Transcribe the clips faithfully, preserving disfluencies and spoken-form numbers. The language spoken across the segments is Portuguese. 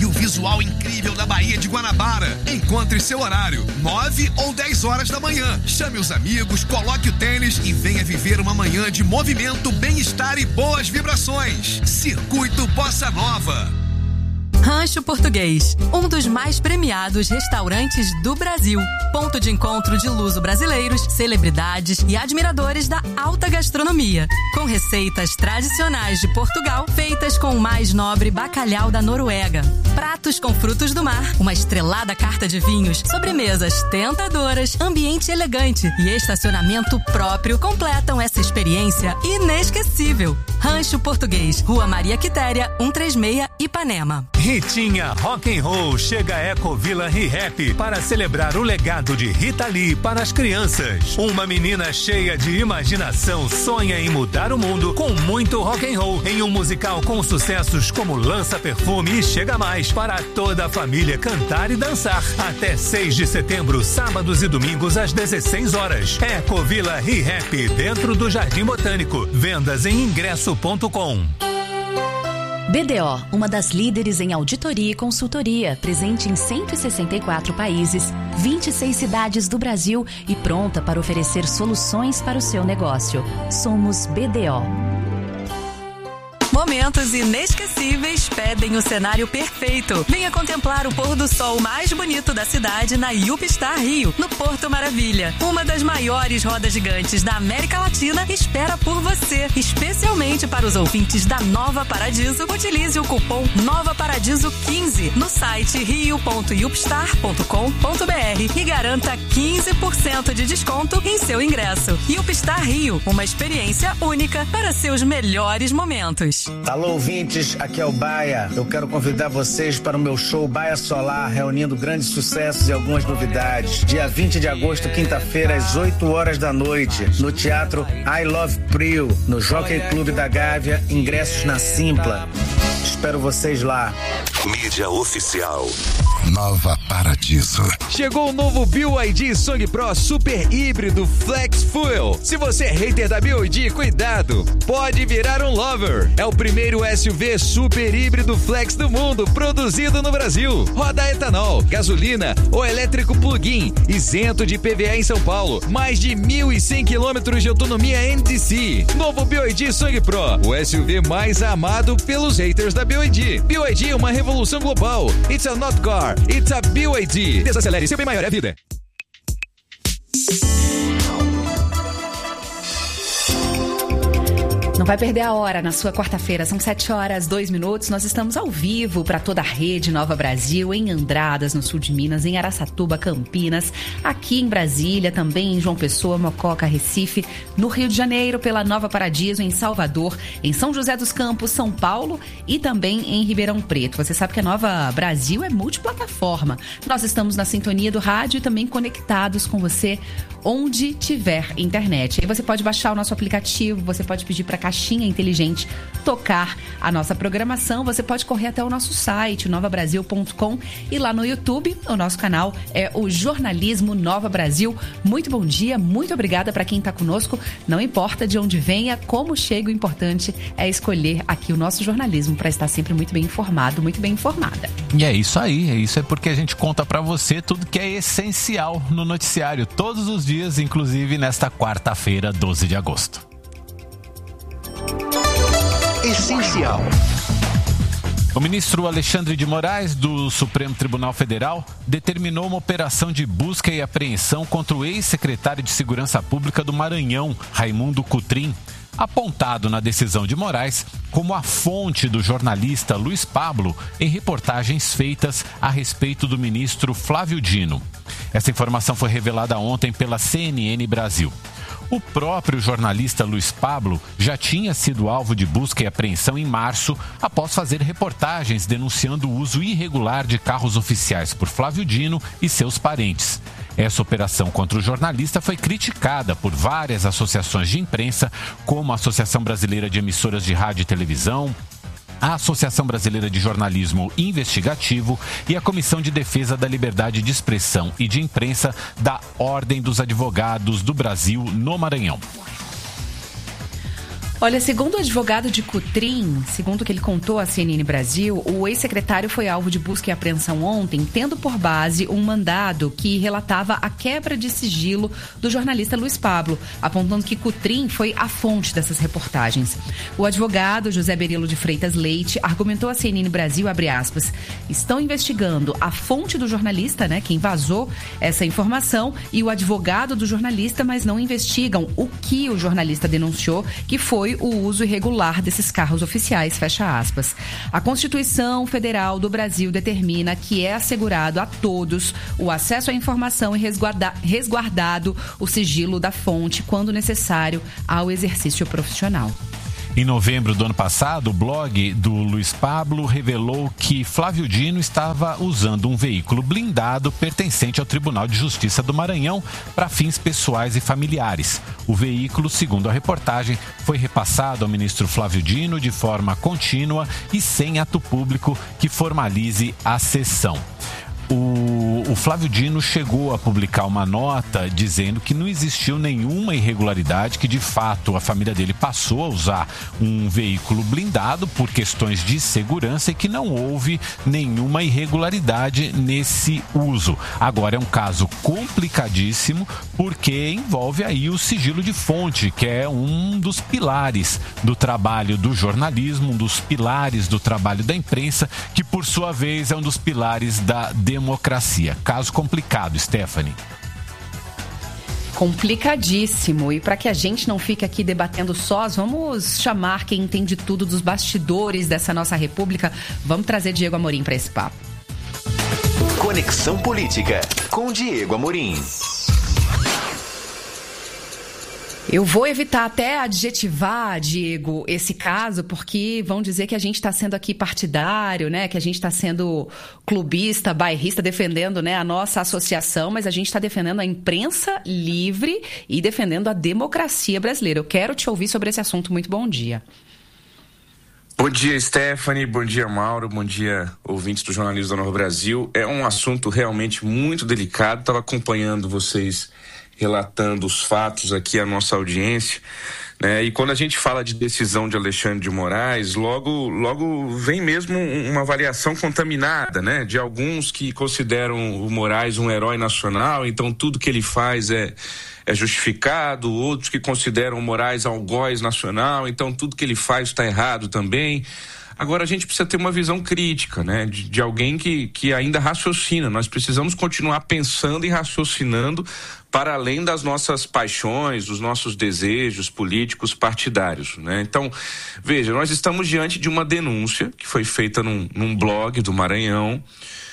o visual incrível da Baía de Guanabara. Encontre seu horário, nove ou dez horas da manhã. Chame os amigos, coloque o tênis e venha viver uma manhã de movimento, bem-estar e boas vibrações. Circuito Bossa Nova. Rancho Português, um dos mais premiados restaurantes do Brasil. Ponto de encontro de luso-brasileiros, celebridades e admiradores da alta gastronomia. Com receitas tradicionais de Portugal, feitas com o mais nobre bacalhau da Noruega. Pratos com frutos do mar, uma estrelada carta de vinhos, sobremesas tentadoras, ambiente elegante e estacionamento próprio completam essa experiência inesquecível. Rancho Português, Rua Maria Quitéria, cento e trinta e seis, Ipanema. Ritinha Rock and Roll chega a Ecovila ReHap para celebrar o legado de Rita Lee para as crianças. Uma menina cheia de imaginação sonha em mudar o mundo com muito rock and roll em um musical com sucessos como Lança Perfume e Chega Mais para toda a família cantar e dançar. Até seis de setembro, sábados e domingos às dezesseis horas. Ecovila ReHap dentro do Jardim Botânico. Vendas em ingresso ponto com. B D O, uma das líderes em auditoria e consultoria, presente em cento e sessenta e quatro países, vinte e seis cidades do Brasil e pronta para oferecer soluções para o seu negócio. Somos B D O. Momentos inesquecíveis pedem o cenário perfeito. Venha contemplar o pôr do sol mais bonito da cidade na Yupstar Rio, no Porto Maravilha. Uma das maiores rodas gigantes da América Latina espera por você. Especialmente para os ouvintes da Nova Paradiso, utilize o cupom Nova Paradiso quinze no site rio ponto yupstar ponto com ponto b r e garanta quinze por cento de desconto em seu ingresso. Yupstar Rio, uma experiência única para seus melhores momentos. Alô, ouvintes, aqui é o Baia. Eu quero convidar vocês para o meu show Baia Solar, reunindo grandes sucessos e algumas novidades. Dia vinte de agosto, quinta-feira, às oito horas da noite, no Teatro I Love Prio, no Jockey Clube da Gávea, ingressos na Simpla. Espero vocês lá. Mídia oficial. Nova Paradiso. Chegou o novo B Y D Song Pro Super Híbrido Flex Fuel. Se você é hater da B Y D, cuidado, pode virar um lover. É o primeiro S U V super híbrido flex do mundo, produzido no Brasil. Roda etanol, gasolina ou elétrico plug-in, isento de I P V A em São Paulo. Mais de mil e cem quilômetros de autonomia N D C. Novo B Y D Song Pro, o S U V mais amado pelos haters da B Y D. B Y D é uma revolução global. It's a not car, it's a B Y D. Desacelere, seu bem maior é a vida. Não vai perder a hora na sua quarta-feira, são sete horas, dois minutos. Nós estamos ao vivo para toda a rede Nova Brasil, em Andradas, no sul de Minas, em Araçatuba, Campinas, aqui em Brasília, também em João Pessoa, Mococa, Recife, no Rio de Janeiro, pela Nova Paradiso, em Salvador, em São José dos Campos, São Paulo e também em Ribeirão Preto. Você sabe que a Nova Brasil é multiplataforma. Nós estamos na sintonia do rádio e também conectados com você onde tiver internet. Aí você pode baixar o nosso aplicativo, você pode pedir para caixinha inteligente tocar a nossa programação, você pode correr até o nosso site, nova brasil ponto com, e lá no YouTube, o nosso canal é o Jornalismo Nova Brasil. Muito bom dia, muito obrigada para quem está conosco, não importa de onde venha, como chega, o importante é escolher aqui o nosso jornalismo para estar sempre muito bem informado, muito bem informada. E é isso aí, é isso é porque a gente conta para você tudo que é essencial no noticiário, todos os dias, inclusive nesta quarta-feira, doze de agosto. Essencial. O ministro Alexandre de Moraes, do Supremo Tribunal Federal, determinou uma operação de busca e apreensão contra o ex-secretário de Segurança Pública do Maranhão, Raimundo Cotrim, apontado na decisão de Moraes como a fonte do jornalista Luiz Pablo em reportagens feitas a respeito do ministro Flávio Dino. Essa informação foi revelada ontem pela C N N Brasil. O próprio jornalista Luiz Pablo já tinha sido alvo de busca e apreensão em março, após fazer reportagens denunciando o uso irregular de carros oficiais por Flávio Dino e seus parentes. Essa operação contra o jornalista foi criticada por várias associações de imprensa, como a Associação Brasileira de Emissoras de Rádio e Televisão, a Associação Brasileira de Jornalismo Investigativo e a Comissão de Defesa da Liberdade de Expressão e de Imprensa da Ordem dos Advogados do Brasil no Maranhão. Olha, segundo o advogado de Cotrim, segundo o que ele contou à C N N Brasil, o ex-secretário foi alvo de busca e apreensão ontem, tendo por base um mandado que relatava a quebra de sigilo do jornalista Luiz Pablo, apontando que Cotrim foi a fonte dessas reportagens. O advogado José Berilo de Freitas Leite argumentou à C N N Brasil, abre aspas, estão investigando a fonte do jornalista, né, quem vazou essa informação, e o advogado do jornalista, mas não investigam o que o jornalista denunciou, que foi o uso irregular desses carros oficiais, fecha aspas. A Constituição Federal do Brasil determina que é assegurado a todos o acesso à informação e resguarda, resguardado o sigilo da fonte, quando necessário, ao exercício profissional. Em novembro do ano passado, o blog do Luiz Pablo revelou que Flávio Dino estava usando um veículo blindado pertencente ao Tribunal de Justiça do Maranhão para fins pessoais e familiares. O veículo, segundo a reportagem, foi repassado ao ministro Flávio Dino de forma contínua e sem ato público que formalize a cessão. O, o Flávio Dino chegou a publicar uma nota dizendo que não existiu nenhuma irregularidade, que de fato a família dele passou a usar um veículo blindado por questões de segurança e que não houve nenhuma irregularidade nesse uso. Agora é um caso complicadíssimo porque envolve aí o sigilo de fonte, que é um dos pilares do trabalho do jornalismo, um dos pilares do trabalho da imprensa, que por sua vez é um dos pilares da democracia. Democracia. Caso complicado, Stephanie. Complicadíssimo. E para que a gente não fique aqui debatendo sós, vamos chamar quem entende tudo dos bastidores dessa nossa república. Vamos trazer Diego Amorim para esse papo. Conexão Política, com Diego Amorim. Eu vou evitar até adjetivar, Diego, esse caso, porque vão dizer que a gente está sendo aqui partidário, né? Que a gente está sendo clubista, bairrista, defendendo, né, a nossa associação, mas a gente está defendendo a imprensa livre e defendendo a democracia brasileira. Eu quero te ouvir sobre esse assunto. Muito bom dia. Bom dia, Stephanie. Bom dia, Mauro. Bom dia, ouvintes do Jornalismo da Nova Brasil. É um assunto realmente muito delicado. Estava acompanhando vocês relatando os fatos aqui à nossa audiência, né? E quando a gente fala de decisão de Alexandre de Moraes, logo, logo vem mesmo uma avaliação contaminada, né? De alguns que consideram o Moraes um herói nacional, então tudo que ele faz é, é justificado, outros que consideram o Moraes algoz nacional, então tudo que ele faz está errado também. Agora a gente precisa ter uma visão crítica, né? De, de alguém que, que ainda raciocina. Nós precisamos continuar pensando e raciocinando para além das nossas paixões, dos nossos desejos políticos partidários, né? Então, veja, nós estamos diante de uma denúncia que foi feita num, num blog do Maranhão,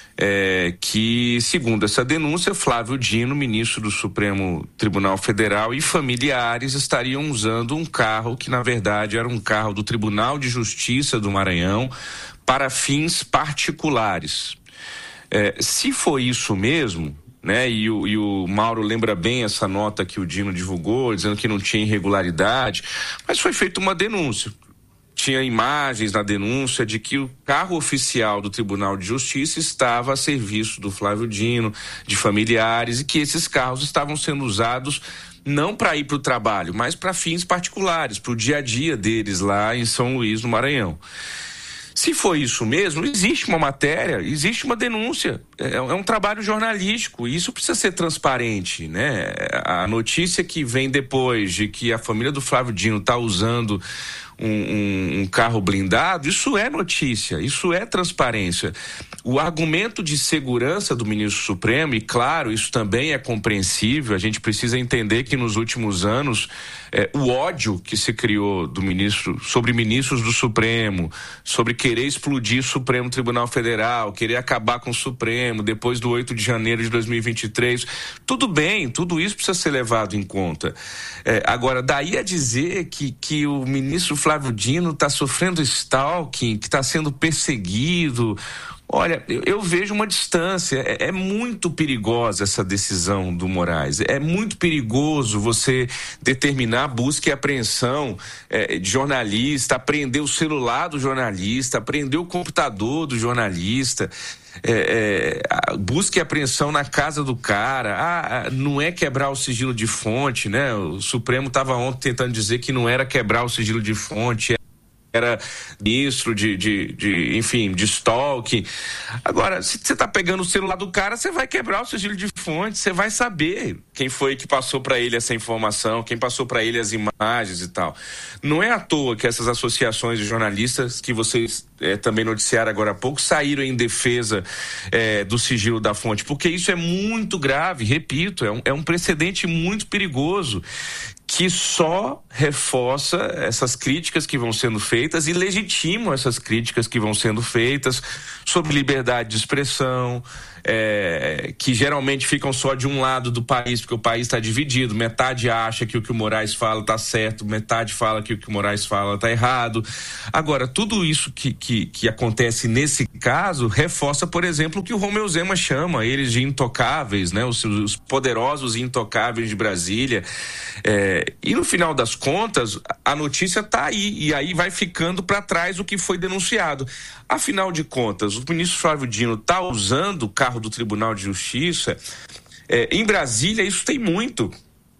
é, que, segundo essa denúncia, Flávio Dino, ministro do Supremo Tribunal Federal, e familiares estariam usando um carro que, na verdade, era um carro do Tribunal de Justiça do Maranhão para fins particulares. É, se foi isso mesmo, né, e o, e o Mauro lembra bem essa nota que o Dino divulgou, dizendo que não tinha irregularidade, mas foi feita uma denúncia. Tinha imagens na denúncia de que o carro oficial do Tribunal de Justiça estava a serviço do Flávio Dino, de familiares, e que esses carros estavam sendo usados não para ir para o trabalho, mas para fins particulares, para o dia a dia deles lá em São Luís, no Maranhão. Se foi isso mesmo, existe uma matéria, existe uma denúncia, é, é um trabalho jornalístico, e isso precisa ser transparente, né? A notícia que vem depois de que a família do Flávio Dino está usando Um, um, um carro blindado, isso é notícia, isso é transparência. O argumento de segurança do ministro Supremo, e claro, isso também é compreensível, a gente precisa entender que nos últimos anos é, o ódio que se criou do ministro, sobre ministros do Supremo, sobre querer explodir o Supremo Tribunal Federal, querer acabar com o Supremo depois do oito de janeiro de dois mil e vinte e três, tudo bem, tudo isso precisa ser levado em conta. É, agora, daí a dizer que, que o ministro Flávio Dino está sofrendo stalking, que está sendo perseguido, Olha, eu, eu vejo uma distância, é, é muito perigosa essa decisão do Moraes, é muito perigoso você determinar a busca e apreensão é, de jornalista, apreender o celular do jornalista, apreender o computador do jornalista, é, é, busca e apreensão na casa do cara, ah, não é quebrar o sigilo de fonte, né? O Supremo estava ontem tentando dizer que não era quebrar o sigilo de fonte, era ministro de, de, de, enfim, de stalking. Agora, se você tá pegando o celular do cara, você vai quebrar o sigilo de fonte, você vai saber quem foi que passou para ele essa informação, quem passou para ele as imagens e tal. Não é à toa que essas associações de jornalistas que vocês é, também noticiaram agora há pouco saíram em defesa é, do sigilo da fonte, porque isso é muito grave, repito, é um, é um precedente muito perigoso, que só reforça essas críticas que vão sendo feitas e legitimam essas críticas que vão sendo feitas sobre liberdade de expressão, é, que geralmente ficam só de um lado do país, porque o país está dividido, metade acha que o que o Moraes fala está certo, metade fala que o que o Moraes fala está errado. Agora, tudo isso que, que, que acontece nesse caso reforça, por exemplo, o que o Romeu Zema chama eles de intocáveis, né? Os, os poderosos e intocáveis de Brasília. É, e no final das contas, a notícia está aí, e aí vai ficando para trás o que foi denunciado. Afinal de contas, o ministro Flávio Dino está usando o carro do Tribunal de Justiça. É, em Brasília, isso tem muito.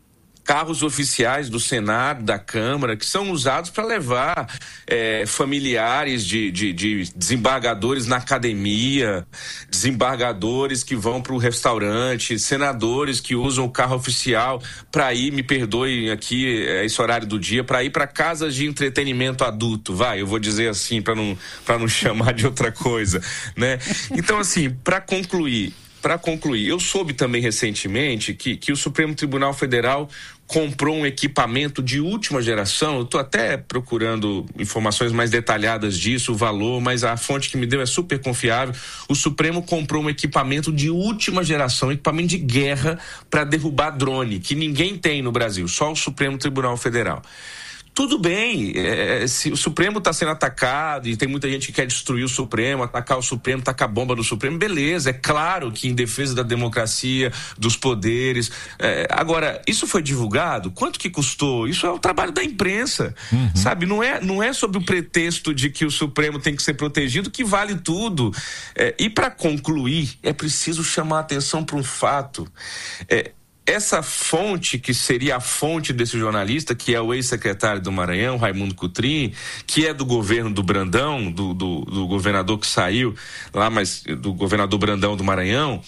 Carros oficiais do Senado, da Câmara, que são usados para levar é, familiares de, de, de desembargadores na academia, desembargadores que vão para o restaurante, senadores que usam o carro oficial para ir, me perdoem aqui, é esse horário do dia, para ir para casas de entretenimento adulto, vai, eu vou dizer assim, para não, para não chamar de outra coisa, né? Então, assim, para concluir, Para concluir, eu soube também recentemente que, que o Supremo Tribunal Federal comprou um equipamento de última geração. Eu estou até procurando informações mais detalhadas disso, o valor, mas a fonte que me deu é super confiável. O Supremo comprou um equipamento de última geração, equipamento de guerra para derrubar drone, que ninguém tem no Brasil, só o Supremo Tribunal Federal. Tudo bem, é, se o Supremo está sendo atacado e tem muita gente que quer destruir o Supremo, atacar o Supremo, tacar bomba no Supremo, beleza, é claro que em defesa da democracia, dos poderes. É, agora, isso foi divulgado? Quanto que custou? Isso é o trabalho da imprensa, uhum. sabe? Não é, não é sob o pretexto de que o Supremo tem que ser protegido que vale tudo. É, e para concluir, é preciso chamar a atenção para um fato. É, Essa fonte, que seria a fonte desse jornalista, que é o ex-secretário do Maranhão, Raimundo Cotrim, que é do governo do Brandão, do, do, do governador que saiu lá, mas do governador Brandão do Maranhão,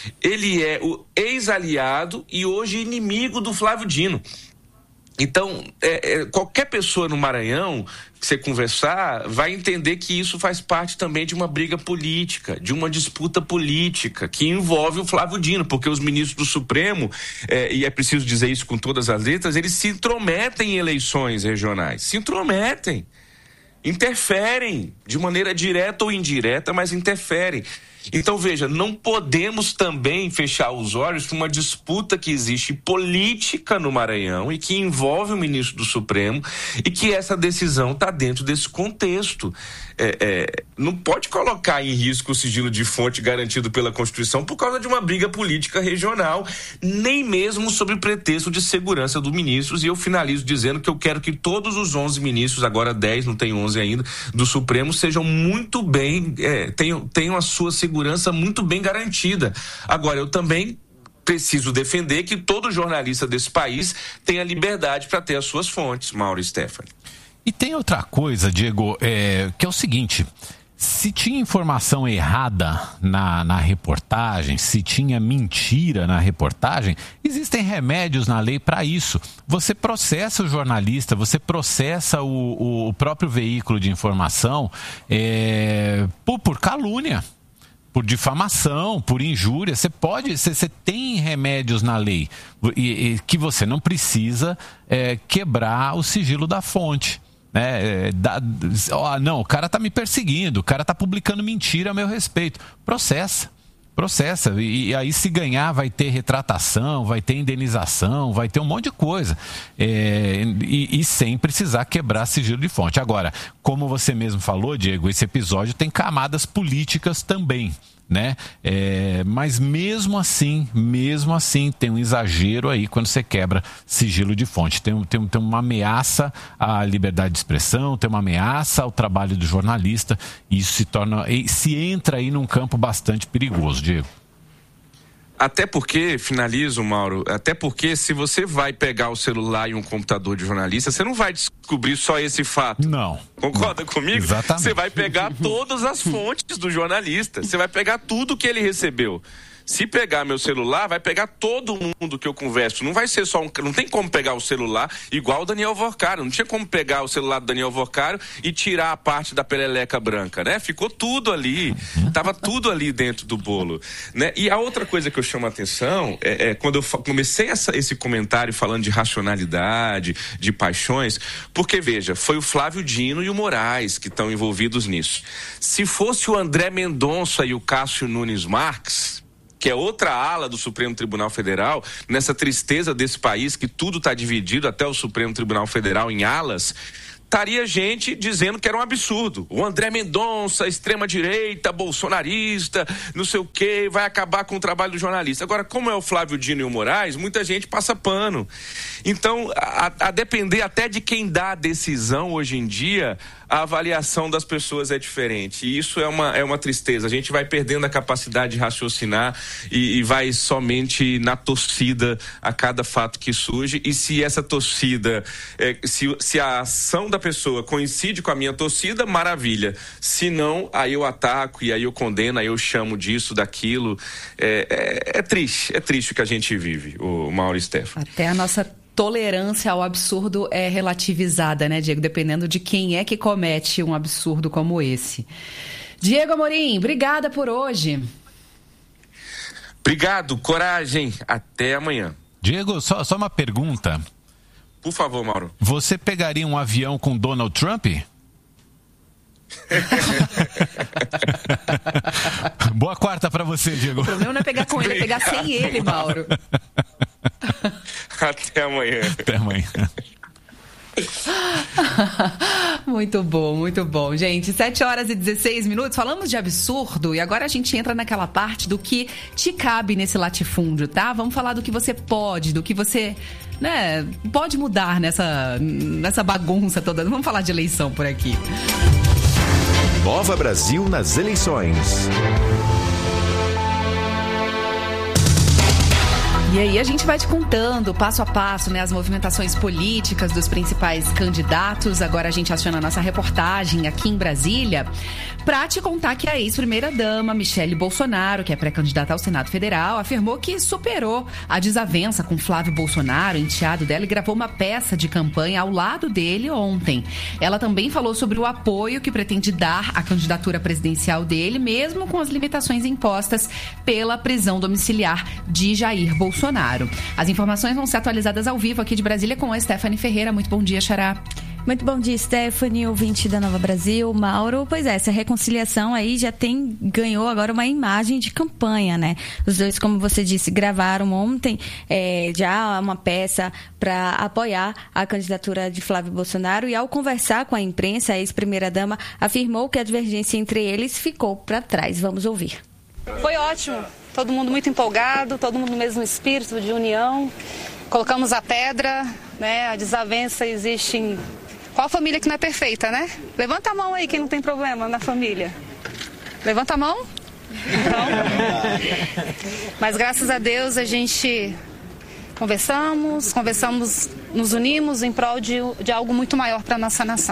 ele é o ex-aliado e hoje inimigo do Flávio Dino. Então, é, é, qualquer pessoa no Maranhão que você conversar vai entender que isso faz parte também de uma briga política, de uma disputa política que envolve o Flávio Dino, porque os ministros do Supremo, é, e é preciso dizer isso com todas as letras, eles se intrometem em eleições regionais, se intrometem, interferem de maneira direta ou indireta, mas interferem. Então, veja, não podemos também fechar os olhos para uma disputa que existe política no Maranhão e que envolve o ministro do Supremo e que essa decisão está dentro desse contexto. É, é, não pode colocar em risco o sigilo de fonte garantido pela Constituição por causa de uma briga política regional, nem mesmo sob o pretexto de segurança dos ministros. E eu finalizo dizendo que eu quero que todos os onze ministros, agora dez, não tem onze ainda, do Supremo, sejam muito bem, é, tenham, tenham a sua segurança muito bem garantida. Agora, eu também preciso defender que todo jornalista desse país tenha liberdade para ter as suas fontes, Mauro e Stephanie. E tem outra coisa, Diego, é, que é o seguinte: se tinha informação errada na, na reportagem, se tinha mentira na reportagem, existem remédios na lei para isso. Você processa o jornalista, você processa o, o próprio veículo de informação é, por, por calúnia, por difamação, por injúria. Você pode, você, você tem remédios na lei e, e, que você não precisa é, quebrar o sigilo da fonte. É, da, ó, não, o cara tá me perseguindo, o cara tá publicando mentira a meu respeito. Processa. processa. E, e aí, se ganhar, vai ter retratação, vai ter indenização, vai ter um monte de coisa. É, e, e sem precisar quebrar sigilo de fonte. Agora, como você mesmo falou, Diego, esse episódio tem camadas políticas também. Né? É, mas mesmo assim, mesmo assim, tem um exagero aí quando você quebra sigilo de fonte. Tem, tem, tem uma ameaça à liberdade de expressão, tem uma ameaça ao trabalho do jornalista, e isso se torna, se entra aí num campo bastante perigoso, Diego. Até porque, finalizo, Mauro, até porque se você vai pegar o celular e um computador de jornalista, você não vai descobrir só esse fato. Não. Concorda não. comigo? Exatamente. Você vai pegar todas as fontes do jornalista, você vai pegar tudo que ele recebeu. Se pegar meu celular, vai pegar todo mundo que eu converso. Não vai ser só um... Não tem como pegar o celular igual o Daniel Vorcaro. Não tinha como pegar o celular do Daniel Vorcaro e tirar a parte da pereleca branca, né? Ficou tudo ali. Tava tudo ali dentro do bolo, né? E a outra coisa que eu chamo a atenção é, é quando eu comecei essa, esse comentário falando de racionalidade, de paixões, porque, veja, foi o Flávio Dino e o Moraes que estão envolvidos nisso. Se fosse o André Mendonça e o Cássio Nunes Marques, que é outra ala do Supremo Tribunal Federal, nessa tristeza desse país que tudo está dividido, até o Supremo Tribunal Federal em alas, estaria gente dizendo que era um absurdo. O André Mendonça, extrema-direita, bolsonarista, não sei o quê, vai acabar com o trabalho do jornalista. Agora, como é o Flávio Dino e o Moraes, muita gente passa pano. Então, a, a depender até de quem dá a decisão hoje em dia, a avaliação das pessoas é diferente. E isso é uma, é uma tristeza. A gente vai perdendo a capacidade de raciocinar e, e vai somente na torcida a cada fato que surge. E se essa torcida, é, se, se a ação da pessoa coincide com a minha torcida, maravilha. Se não, aí eu ataco e aí eu condeno, aí eu chamo disso, daquilo. É, é, é triste, é triste o que a gente vive, o Mauro e Stefano. Até a nossa tolerância ao absurdo é relativizada, né, Diego? Dependendo de quem é que comete um absurdo como esse. Diego Amorim, obrigada por hoje. Obrigado, coragem. Até amanhã. Diego, só, só uma pergunta. Por favor, Mauro. Você pegaria um avião com Donald Trump? Boa quarta pra você, Diego. O problema não é pegar com ele, é pegar sem ele, Mauro. Até amanhã. Até amanhã. Muito bom, muito bom. Gente, sete horas e dezesseis minutos, falamos de absurdo e agora a gente entra naquela parte do que te cabe nesse latifúndio, tá? Vamos falar do que você pode, do que você, né, pode mudar nessa, nessa bagunça toda. Vamos falar de eleição por aqui. Nova Brasil nas eleições. E aí a gente vai te contando passo a passo, né, as movimentações políticas dos principais candidatos. Agora a gente aciona a nossa reportagem aqui em Brasília para te contar que a ex-primeira-dama Michele Bolsonaro, que é pré-candidata ao Senado Federal, afirmou que superou a desavença com Flávio Bolsonaro, enteado dela, e gravou uma peça de campanha ao lado dele ontem. Ela também falou sobre o apoio que pretende dar à candidatura presidencial dele, mesmo com as limitações impostas pela prisão domiciliar de Jair Bolsonaro. Bolsonaro. As informações vão ser atualizadas ao vivo aqui de Brasília com a Stephanie Ferreira. Muito bom dia, Xará. Muito bom dia, Stephanie, ouvinte da Nova Brasil, Mauro. Pois é, essa reconciliação aí já tem, ganhou agora uma imagem de campanha, né? Os dois, como você disse, gravaram ontem é, já uma peça para apoiar a candidatura de Flávio Bolsonaro e ao conversar com a imprensa, a ex-primeira-dama afirmou que a divergência entre eles ficou para trás. Vamos ouvir. Foi ótimo. Todo mundo muito empolgado, todo mundo no mesmo espírito de união. Colocamos a pedra, né? A desavença existe em... Qual família que não é perfeita, né? Levanta a mão aí quem não tem problema na família. Levanta a mão. Então, mas graças a Deus a gente conversamos, conversamos, nos unimos em prol de, de algo muito maior para a nossa nação.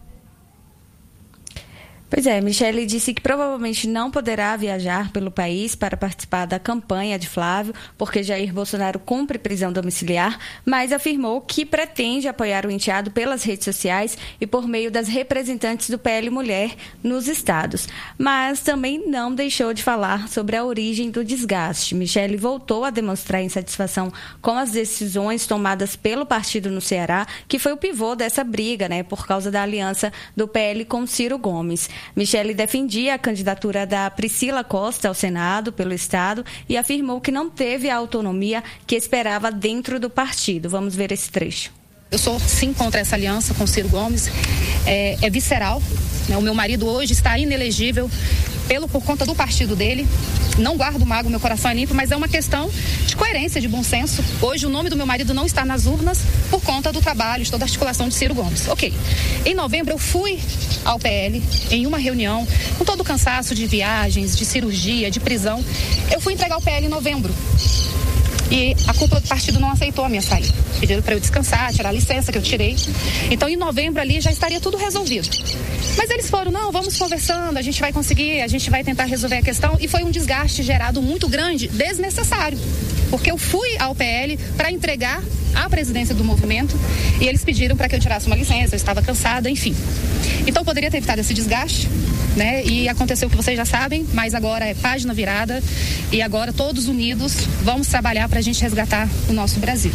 Pois é, Michele disse que provavelmente não poderá viajar pelo país para participar da campanha de Flávio, porque Jair Bolsonaro cumpre prisão domiciliar, mas afirmou que pretende apoiar o enteado pelas redes sociais e por meio das representantes do P L Mulher nos estados. Mas também não deixou de falar sobre a origem do desgaste. Michele voltou a demonstrar insatisfação com as decisões tomadas pelo partido no Ceará, que foi o pivô dessa briga, né, por causa da aliança do P L com Ciro Gomes. Michele defendia a candidatura da Priscila Costa ao Senado pelo Estado e afirmou que não teve a autonomia que esperava dentro do partido. Vamos ver esse trecho. Eu sou sim contra essa aliança com Ciro Gomes, é, é visceral, né? O meu marido hoje está inelegível pelo, por conta do partido dele, não guardo mágoa, meu coração é limpo, mas é uma questão de coerência, de bom senso. Hoje o nome do meu marido não está nas urnas por conta do trabalho, de toda a articulação de Ciro Gomes. Ok, em novembro eu fui ao P L em uma reunião, com todo o cansaço de viagens, de cirurgia, de prisão, eu fui entregar o P L em novembro. E a cúpula do partido não aceitou a minha saída. Pediram para eu descansar, tirar a licença que eu tirei. Então, em novembro ali já estaria tudo resolvido. Mas eles foram, não, vamos conversando, a gente vai conseguir, a gente vai tentar resolver a questão. E foi um desgaste gerado muito grande, desnecessário. Porque eu fui ao P L para entregar a presidência do movimento e eles pediram para que eu tirasse uma licença, eu estava cansada, enfim. Então, poderia ter evitado esse desgaste, né? E aconteceu o que vocês já sabem, mas agora é página virada e agora todos unidos vamos trabalhar para a gente resgatar o nosso Brasil.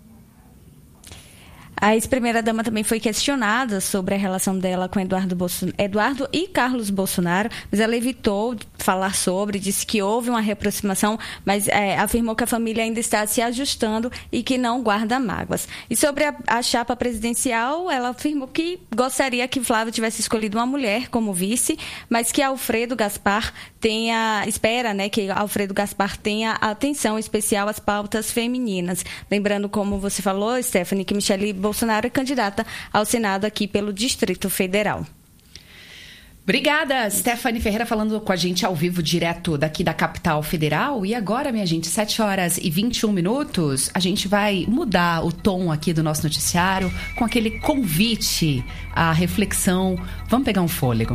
A ex-primeira-dama também foi questionada sobre a relação dela com Eduardo, Bolson... Eduardo e Carlos Bolsonaro, mas ela evitou falar sobre, disse que houve uma reaproximação, mas é, afirmou que a família ainda está se ajustando e que não guarda mágoas. E sobre a, a chapa presidencial, ela afirmou que gostaria que Flávio tivesse escolhido uma mulher como vice, mas que Alfredo Gaspar tenha, espera, né, que Alfredo Gaspar tenha atenção especial às pautas femininas. Lembrando, como você falou, Stephanie, que Michele Bolsonaro é candidata ao Senado aqui pelo Distrito Federal. Obrigada, Stephanie Ferreira, falando com a gente ao vivo, direto daqui da capital federal. E agora, minha gente, sete horas e vinte e um minutos, a gente vai mudar o tom aqui do nosso noticiário com aquele convite à reflexão. Vamos pegar um fôlego.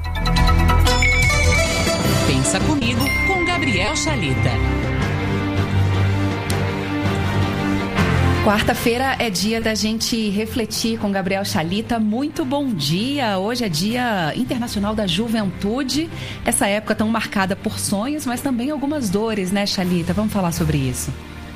Pensa comigo com Gabriel Chalita. Quarta-feira é dia da gente refletir com Gabriel Chalita. Muito bom dia! Hoje é Dia Internacional da Juventude. Essa época tão marcada por sonhos, mas também algumas dores, né, Chalita? Vamos falar sobre isso.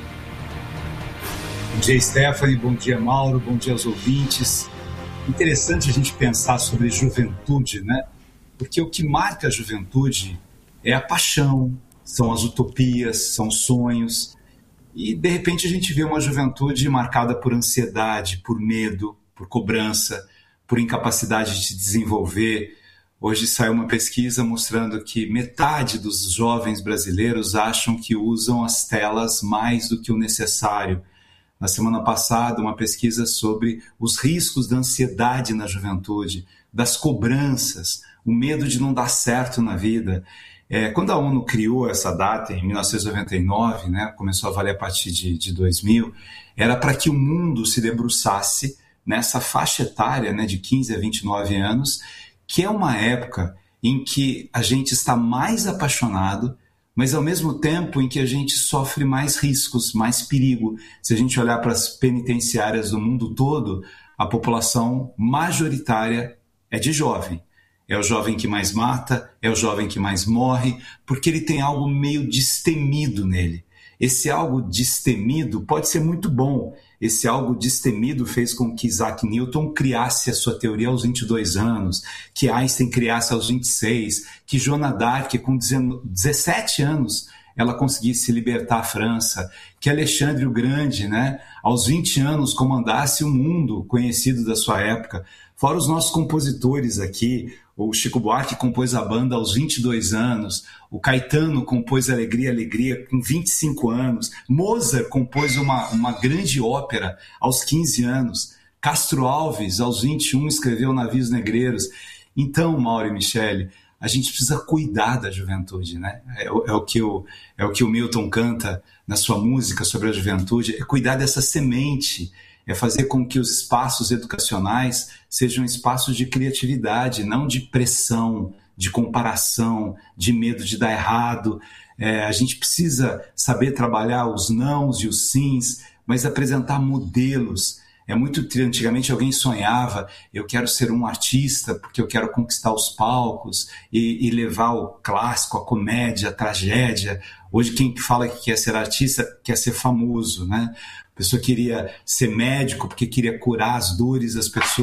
Bom dia, Stephanie. Bom dia, Mauro. Bom dia aos ouvintes. Interessante a gente pensar sobre juventude, né? Porque o que marca a juventude é a paixão, são as utopias, são sonhos. E, de repente, a gente vê uma juventude marcada por ansiedade, por medo, por cobrança, por incapacidade de se desenvolver. Hoje saiu uma pesquisa mostrando que metade dos jovens brasileiros acham que usam as telas mais do que o necessário. Na semana passada, uma pesquisa sobre os riscos da ansiedade na juventude, das cobranças, o medo de não dar certo na vida. É, quando a ONU criou essa data, em mil novecentos e noventa e nove, né, começou a valer a partir de, de dois mil, era para que o mundo se debruçasse nessa faixa etária, né, de quinze a vinte e nove anos, que é uma época em que a gente está mais apaixonado, mas ao mesmo tempo em que a gente sofre mais riscos, mais perigo. Se a gente olhar para as penitenciárias do mundo todo, a população majoritária é de jovem. É o jovem que mais mata, é o jovem que mais morre, porque ele tem algo meio destemido nele. Esse algo destemido pode ser muito bom. Esse algo destemido fez com que Isaac Newton criasse a sua teoria aos vinte e dois anos, que Einstein criasse aos vinte e seis, que Joana d'Arc, com dezessete anos, ela conseguisse libertar a França, que Alexandre o Grande, né, aos vinte anos, comandasse o mundo conhecido da sua época. Fora os nossos compositores aqui, o Chico Buarque compôs a banda aos vinte e dois anos, o Caetano compôs Alegria, Alegria com vinte e cinco anos, Mozart compôs uma, uma grande ópera aos quinze anos, Castro Alves, aos vinte e um, escreveu Navios Negreiros. Então, Mauro e Michele, a gente precisa cuidar da juventude, né? É, é, o que o, é o que o Milton canta na sua música sobre a juventude, é cuidar dessa semente, é fazer com que os espaços educacionais sejam espaços de criatividade, não de pressão, de comparação, de medo de dar errado. É, a gente precisa saber trabalhar os nãos e os sims, mas apresentar modelos. É muito antigamente alguém sonhava, eu quero ser um artista porque eu quero conquistar os palcos e, e levar o clássico, a comédia, a tragédia. Hoje quem fala que quer ser artista quer ser famoso, né? A pessoa queria ser médico porque queria curar as dores das pessoas.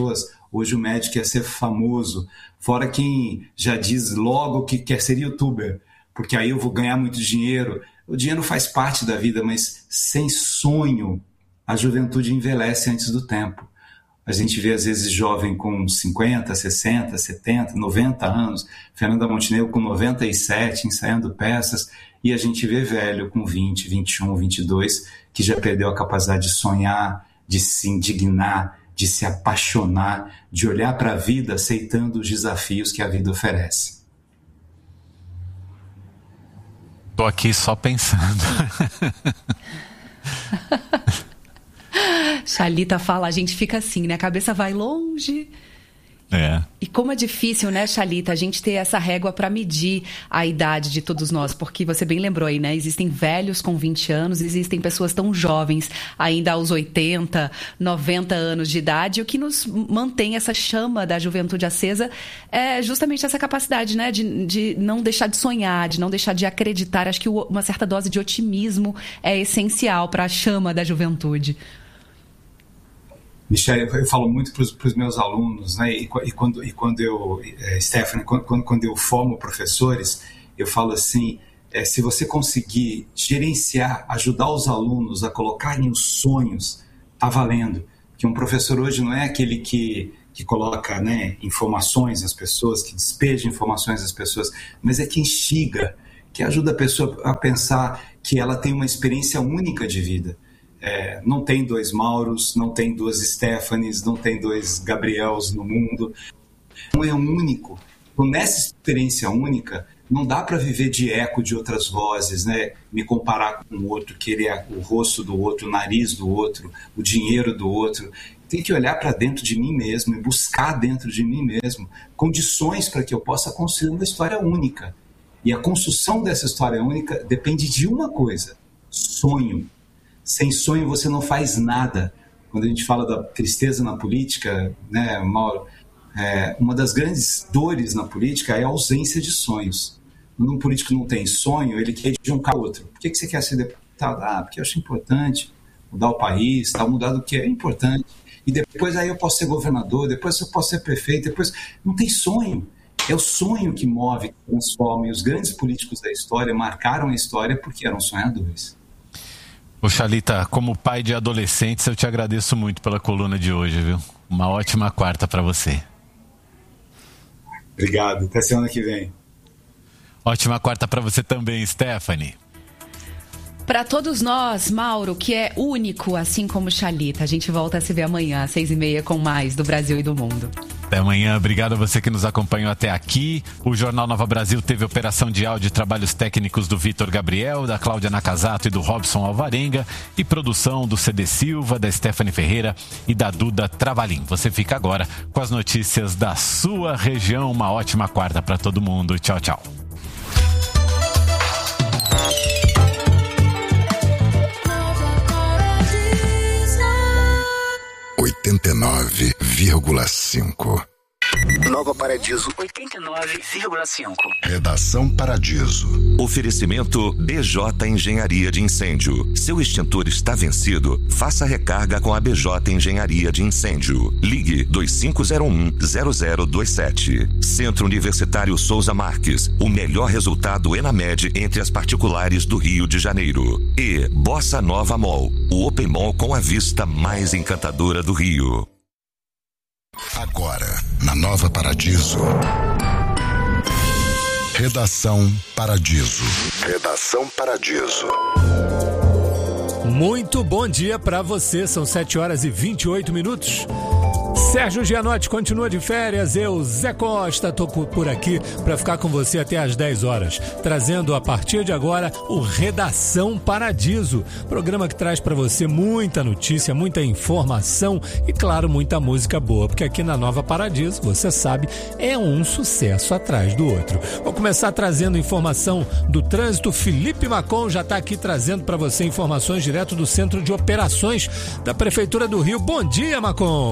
Hoje o médico quer ser famoso, fora quem já diz logo que quer ser youtuber, porque aí eu vou ganhar muito dinheiro. O dinheiro faz parte da vida, mas sem sonho, a juventude envelhece antes do tempo. A gente vê, às vezes, jovem com cinquenta, sessenta, setenta, noventa anos, Fernanda Montenegro com noventa e sete, ensaiando peças, e a gente vê velho com vinte, vinte e um, vinte e dois, que já perdeu a capacidade de sonhar, de se indignar, de se apaixonar, de olhar para a vida aceitando os desafios que a vida oferece. Tô aqui só pensando. Chalita fala, a gente fica assim, né? A cabeça vai longe. É. E como é difícil, né, Chalita, a gente ter essa régua para medir a idade de todos nós, porque você bem lembrou aí, né? Existem velhos com vinte anos, existem pessoas tão jovens, ainda aos oitenta, noventa anos de idade, e o que nos mantém essa chama da juventude acesa é justamente essa capacidade, né, de, de não deixar de sonhar, de não deixar de acreditar. Acho que uma certa dose de otimismo é essencial para a chama da juventude. Michele, eu falo muito para os meus alunos, né? E, e, quando, e quando eu, é, Stephanie, quando, quando eu formo professores, eu falo assim, é, se você conseguir gerenciar, ajudar os alunos a colocarem os sonhos, tá valendo. Porque um professor hoje não é aquele que, que coloca, né, informações às pessoas, que despeja informações às pessoas, mas é que instiga, que ajuda a pessoa a pensar que ela tem uma experiência única de vida. É, não tem dois Mauros, não tem duas Stephanies, não tem dois Gabriels no mundo. Não é único. Então, nessa experiência única, não dá para viver de eco de outras vozes, né? Me comparar com o outro, querer o rosto do outro, o nariz do outro, o dinheiro do outro. Tem que olhar para dentro de mim mesmo e buscar dentro de mim mesmo condições para que eu possa construir uma história única. E a construção dessa história única depende de uma coisa: sonho. Sem sonho você não faz nada. Quando a gente fala da tristeza na política, né, Mauro, é, uma das grandes dores na política é a ausência de sonhos. Quando um político não tem sonho, ele quer de um cara outro. Por que, que você quer ser deputado? Ah, porque eu acho importante mudar o país, tal, mudar do que é importante. E depois aí eu posso ser governador, depois eu posso ser prefeito, depois... Não tem sonho. É o sonho que move, que transforma. E os grandes políticos da história marcaram a história porque eram sonhadores. Ô Chalita, como pai de adolescentes, eu te agradeço muito pela coluna de hoje, viu? Uma ótima quarta para você. Obrigado, até semana que vem. Ótima quarta para você também, Stephanie. Para todos nós, Mauro, que é único, assim como Chalita. A gente volta a se ver amanhã, às seis e meia, com mais do Brasil e do mundo. Até amanhã, obrigado a você que nos acompanhou até aqui. O Jornal Nova Brasil teve operação de áudio e trabalhos técnicos do Vitor Gabriel, da Cláudia Nakazato e do Robson Alvarenga, e produção do C D Silva, da Stephanie Ferreira e da Duda Travalim. Você fica agora com as notícias da sua região. Uma ótima quarta para todo mundo. Tchau, tchau. oitenta e nove vírgula cinco. Nova Paradiso oitenta e nove vírgula cinco. Redação Paradiso. Oferecimento B J Engenharia de Incêndio. Seu extintor está vencido? Faça recarga com a B J Engenharia de Incêndio. Ligue dois cinco zero um zero zero dois sete. Centro Universitário Souza Marques. O melhor resultado ENAMED entre as particulares do Rio de Janeiro. E Bossa Nova Mall. O Open Mall com a vista mais encantadora do Rio. Agora, na Nova Paradiso. Redação Paradiso. Redação Paradiso. Muito bom dia para você. São sete horas e vinte e oito minutos. Sérgio Gianotti continua de férias, eu, Zé Costa, tô por aqui para ficar com você até às dez horas, trazendo a partir de agora o Redação Paradiso, programa que traz para você muita notícia, muita informação e, claro, muita música boa, porque aqui na Nova Paradiso, você sabe, é um sucesso atrás do outro. Vou começar trazendo informação do trânsito. Felipe Macon já está aqui trazendo para você informações direto do Centro de Operações da Prefeitura do Rio. Bom dia, Macon!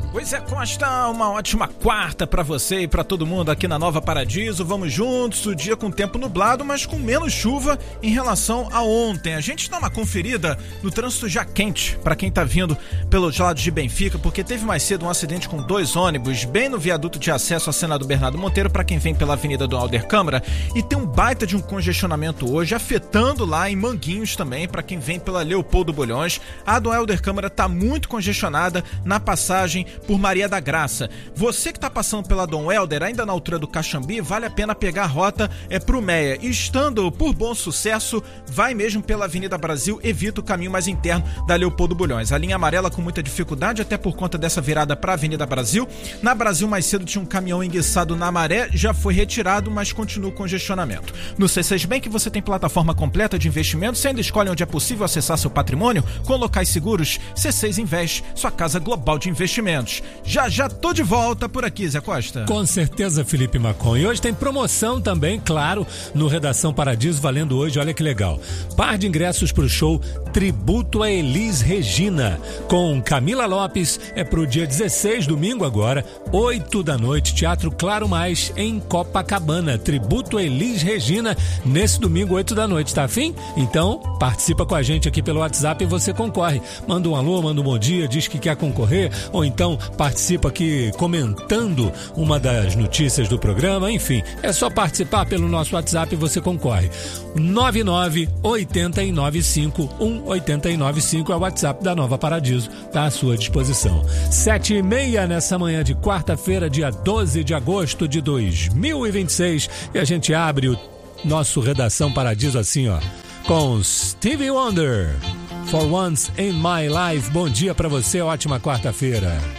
Oi, Zé Costa, uma ótima quarta para você e para todo mundo aqui na Nova Paradiso. Vamos juntos, o dia com tempo nublado, mas com menos chuva em relação a ontem. A gente dá uma conferida no trânsito já quente para quem tá vindo pelos lados de Benfica, porque teve mais cedo um acidente com dois ônibus bem no viaduto de acesso a Senador Bernardo Monteiro para quem vem pela Avenida do Alder Câmara, e tem um baita de um congestionamento hoje, afetando lá em Manguinhos também para quem vem pela Leopoldo Bulhões. A do Alder Câmara tá muito congestionada na passagem por Maria da Graça. Você que está passando pela Dom Helder, ainda na altura do Caxambi, vale a pena pegar a rota é, pro Meia. E estando por Bom Sucesso, vai mesmo pela Avenida Brasil, evita o caminho mais interno da Leopoldo Bulhões. A linha amarela com muita dificuldade, até por conta dessa virada para a Avenida Brasil. Na Brasil, mais cedo tinha um caminhão enguiçado na Maré, já foi retirado, mas continua o congestionamento. No C seis Bank você tem plataforma completa de investimentos, você ainda escolhe onde é possível acessar seu patrimônio com locais seguros. C seis Invest, sua casa global de investimentos. Já já tô de volta por aqui, Zé Costa. Com certeza, Felipe Macon. E hoje tem promoção também, claro, no Redação Paradiso, valendo hoje, olha que legal. Par de ingressos pro show Tributo a Elis Regina, com Camila Lopes, é pro dia dezesseis, domingo agora, oito da noite, Teatro Claro Mais, em Copacabana. Tributo a Elis Regina, nesse domingo, oito da noite, tá afim? Então, participa com a gente aqui pelo WhatsApp e você concorre. Manda um alô, manda um bom dia, diz que quer concorrer, ou então participa aqui comentando uma das notícias do programa, enfim, é só participar pelo nosso WhatsApp e você concorre. nove nove oito nove cinco um oito nove cinco é o WhatsApp da Nova Paradiso, tá à sua disposição. Sete e meia nessa manhã de quarta-feira, dia doze de agosto de dois mil e vinte e seis, e a gente abre o nosso Redação Paradiso assim, ó, com Stevie Wonder, For Once in My Life. Bom dia pra você, ótima quarta-feira.